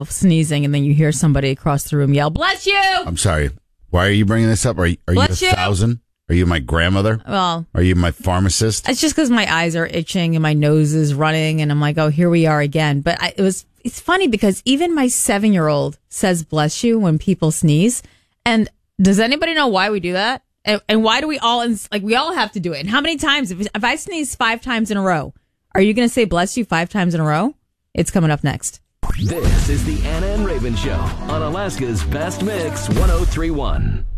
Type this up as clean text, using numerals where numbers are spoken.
sneezing, and then you hear somebody across the room yell, "Bless you!" I'm sorry. Why are you bringing this up? Are you 1,000? Are you my grandmother? Well, are you my pharmacist? It's just because my eyes are itching and my nose is running, and I'm like, oh, here we are again. But it's funny because even my 7-year-old says "bless you" when people sneeze. And does anybody know why we do that? And why do we all we all have to do it? And how many times? If I sneeze 5 times in a row, are you going to say "bless you" 5 times in a row? It's coming up next. This is the Anna and Raven Show on Alaska's Best Mix 103.1.